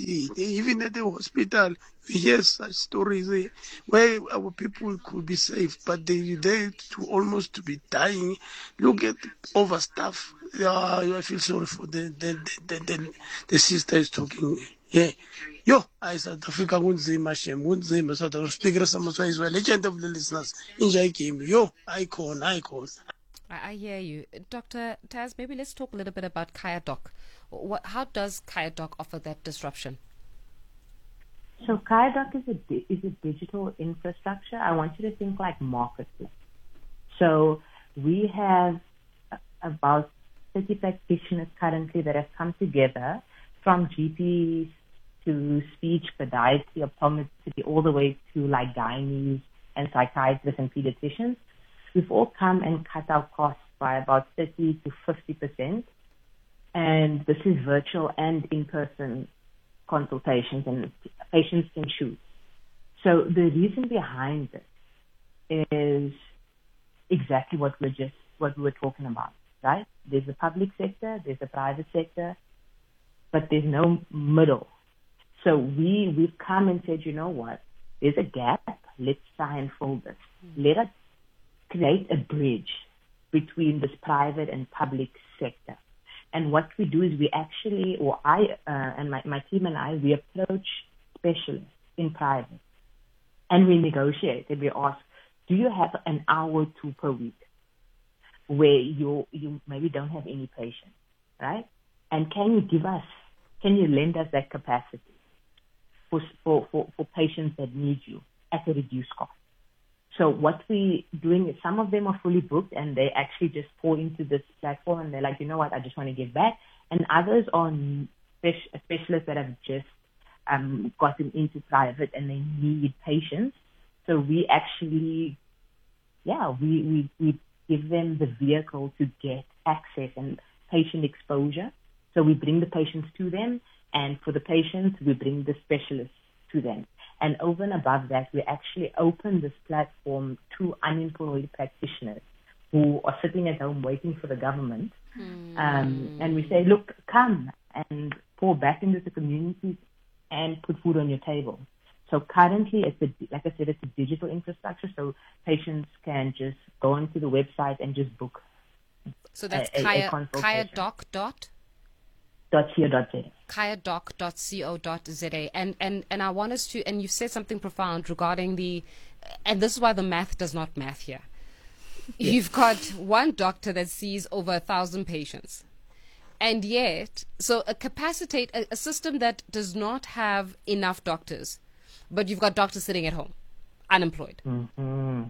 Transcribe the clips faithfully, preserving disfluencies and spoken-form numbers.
community, even at the hospital, we hear such stories eh, where our people could be safe, but they there to almost to be dying. Look at overstaff. Yeah, I feel sorry for the the the, the, the sister is talking. Yeah. Yo, I South Africa kunzima shem, kunzima South Africa. Speaker Samaswa legend of the listeners. Enjoy game. Yo, icon, icon. I hear you. Doctor Taz, maybe let's talk a little bit about KayaDoc. What, how does KayaDoc offer that disruption? So KayaDoc is a, di- is a digital infrastructure. I want you to think like marketplace. So we have about thirty practitioners currently that have come together from G Ps to speech, podiatry, optometry, all the way to like gynaes and psychiatrists and pediatricians. We've all come and cut our costs by about thirty to fifty percent. And this is virtual and in-person consultations, and patients can choose. So the reason behind this is exactly what we're just, what we were talking about, right? There's a public sector, there's a private sector, but there's no middle. So we, we've come and said, you know what? There's a gap. Let's try and fill this. Let us create a bridge between this private and public sector. And what we do is we actually, or I uh, and my, my team and I, we approach specialists in private. And we negotiate and we ask, do you have an hour or two per week where you you maybe don't have any patients, right? And can you give us, can you lend us that capacity for, for, for, for patients that need you at a reduced cost? So what we're doing is some of them are fully booked and they actually just pour into this platform and they're like, you know what, I just want to give back. And others are specialists that have just um, gotten into private and they need patients. So we actually, yeah, we, we, we give them the vehicle to get access and patient exposure. So we bring the patients to them, and for the patients, we bring the specialists to them. And over and above that, we actually open this platform to unemployed practitioners who are sitting at home waiting for the government. Mm. Um, and we say, look, come and pour back into the communities and put food on your table. So currently, it's a, like I said, it's a digital infrastructure, so patients can just go onto the website and just book. So that's a, Kaya, a consultation. KayaDoc dot? .co.za. KayaDoc dot co.za. And, and, and I want us to, and you said something profound regarding the, and this is why the math does not math here. Yes. You've got one doctor that sees over a thousand patients. And yet, so a capacitate, a, a system that does not have enough doctors, but you've got doctors sitting at home, unemployed. Mm-hmm.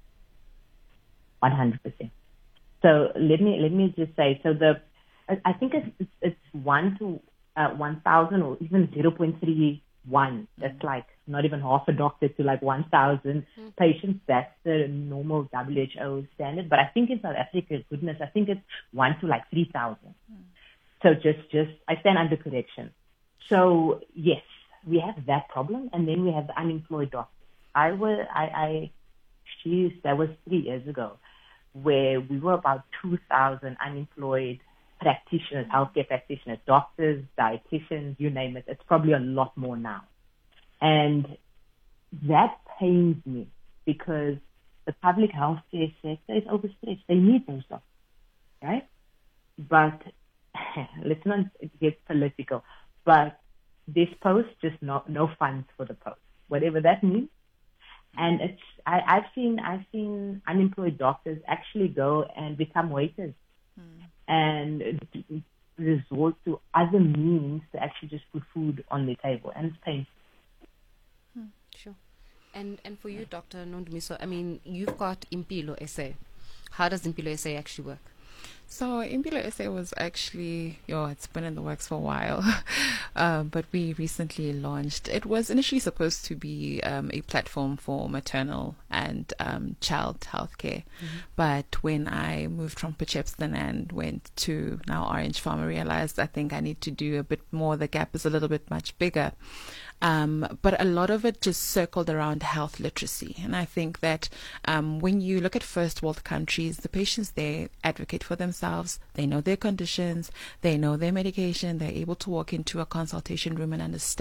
one hundred percent. So let me, let me just say, so the, I think it's, it's, it's one to uh, one thousand or even zero point three one. That's mm-hmm. like not even half a doctor to like one thousand mm-hmm. patients. That's the normal W H O standard. But I think in South Africa, goodness, I think it's one to like three thousand. Mm-hmm. So just, just, I stand under correction. So yes, we have that problem. And then we have the unemployed doctors. I was, I, I, geez, that was three years ago where we were about two thousand unemployed practitioners, healthcare practitioners, doctors, dietitians, you name it. It's probably a lot more now. And that pains me because the public healthcare sector is overstretched. They need those doctors, right? But let's not get political. But this post, just no, no funds for the post, whatever that means. And it's, I, I've seen, I've seen unemployed doctors actually go and become waiters. Hmm. And resort to other means to actually just put food on the table, and it's painful. Hmm, sure. And and for you, Doctor Nondumiso, I mean, you've got Impilo S A. How does Impilo S A actually work? So Impilo S A was actually, yo, it's been in the works for a while, uh, but we recently launched. It was initially supposed to be um, a platform for maternal and um, child healthcare, mm-hmm. but when I moved from Potchefstroom and went to now Orange Farm, I realized I think I need to do a bit more. The gap is a little bit much bigger. Um, but a lot of it just circled around health literacy. And I think that um, when you look at first world countries, the patients there advocate for themselves. They know their conditions. They know their medication. They're able to walk into a consultation room and understand